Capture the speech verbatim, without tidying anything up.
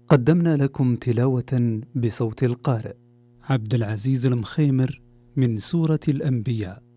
قدمنا لكم تلاوة بصوت القارئ عبد العزيز المخيمر من سورة الأنبياء.